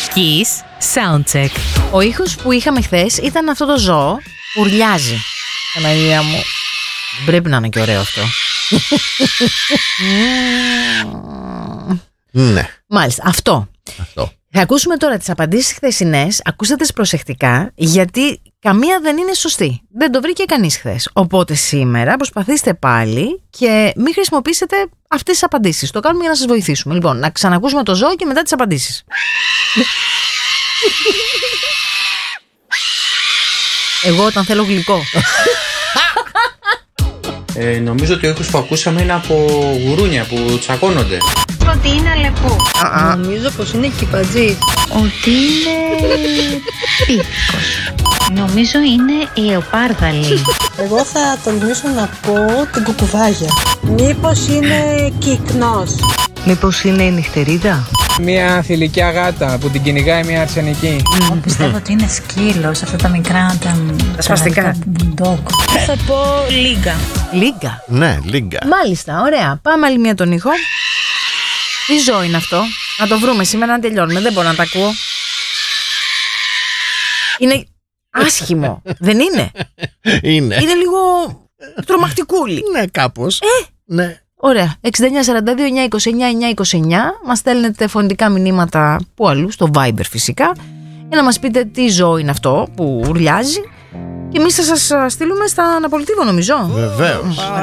Kiss Soundcheck. Ο ήχος που είχαμε χθες ήταν αυτό το ζώο που ουρλιάζει. Παναγία μου. Πρέπει να είναι και ωραίο αυτό. Ναι. Μάλιστα, αυτό. Θα ακούσουμε τώρα τις απαντήσεις χθεσινές. Ακούστε τις προσεκτικά, γιατί καμία δεν είναι σωστή. Δεν το βρήκε κανείς χθες. Οπότε σήμερα προσπαθήστε πάλι και μην χρησιμοποιήσετε αυτές τις απαντήσεις. Το κάνουμε για να σας βοηθήσουμε. Λοιπόν, να ξανακούσουμε το ζώο και μετά τις απαντήσεις. Εγώ όταν θέλω γλυκό. Νομίζω ότι ο ήχος που ακούσαμε είναι από γουρούνια που τσακώνονται. Ότι είναι αλεπού. Νομίζω πως είναι χιπατζής. Ότι είναι πίθηκος. Νομίζω είναι η οπάρδαλη. Εγώ θα τολμήσω να πω την κουκουβάγια. Μήπως είναι κυκνός. Μήπως είναι η νυχτερίδα. Μια θηλυκιά γάτα που την κυνηγάει μια αρσενική. Εγώ πιστεύω ότι είναι σκύλος, αυτά τα μικρά, τα σπαστικά. Μπουντόκ. Θα πω λίγκα. Λίγκα. Ναι, λίγκα. Μάλιστα, ωραία. Πάμε άλλη μία τον ήχο. Τι ζώο είναι αυτό? Να το βρούμε σήμερα να τελειώνουμε. Δεν μπορώ να τα ακούω. Είναι άσχημο. Δεν είναι? Είναι. Είναι λίγο τρομακτικούλη. Ναι, κάπως. Ναι. Ωραία. 6942-929-929. Μας στέλνετε φωνητικά μηνύματα που αλλού, στο Viber φυσικά, για να μας πείτε τι ζώο είναι αυτό που ουρλιάζει. Και εμείς θα σας στείλουμε στα Αναπολιτήβο, νομίζω. Βεβαίως.